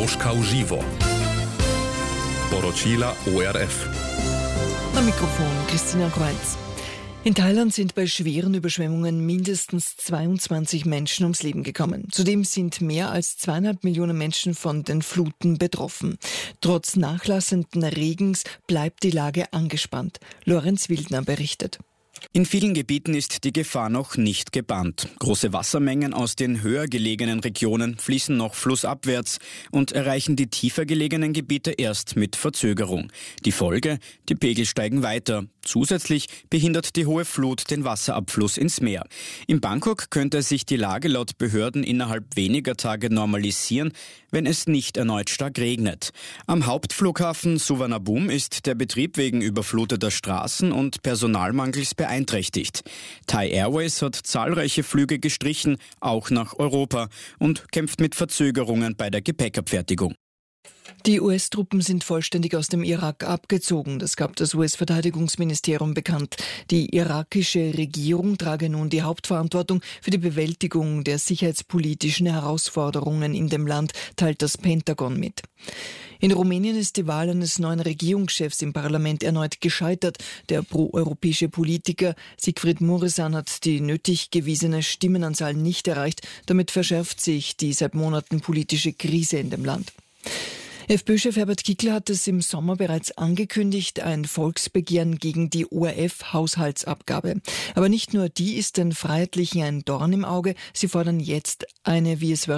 Troška v živo. Poročila ORF. Am Mikrofon Christina Kreuz. In Thailand sind bei schweren Überschwemmungen mindestens 22 Menschen ums Leben gekommen. Zudem sind mehr als 2,5 Millionen Menschen von den Fluten betroffen. Trotz nachlassenden Regens bleibt die Lage angespannt. Lorenz Wildner berichtet. In vielen Gebieten ist die Gefahr noch nicht gebannt. Große Wassermengen aus den höher gelegenen Regionen fließen noch flussabwärts und erreichen die tiefer gelegenen Gebiete erst mit Verzögerung. Die Folge? Die Pegel steigen weiter. Zusätzlich behindert die hohe Flut den Wasserabfluss ins Meer. In Bangkok könnte sich die Lage laut Behörden innerhalb weniger Tage normalisieren, wenn es nicht erneut stark regnet. Am Hauptflughafen Suvarnabhumi ist der Betrieb wegen überfluteter Straßen und Personalmangels beeinträchtigt. Thai Airways hat zahlreiche Flüge gestrichen, auch nach Europa, und kämpft mit Verzögerungen bei der Gepäckabfertigung. Die US-Truppen sind vollständig aus dem Irak abgezogen. Das gab das US-Verteidigungsministerium bekannt. Die irakische Regierung trage nun die Hauptverantwortung für die Bewältigung der sicherheitspolitischen Herausforderungen in dem Land, teilt das Pentagon mit. In Rumänien ist die Wahl eines neuen Regierungschefs im Parlament erneut gescheitert. Der proeuropäische Politiker Siegfried Mureșan hat die nötig gewiesene Stimmenanzahl nicht erreicht. Damit verschärft sich die seit Monaten politische Krise in dem Land. FPÖ-Chef Herbert Kickl hat es im Sommer bereits angekündigt, ein Volksbegehren gegen die ORF-Haushaltsabgabe. Aber nicht nur die ist den Freiheitlichen ein Dorn im Auge, sie fordern jetzt eine, wie es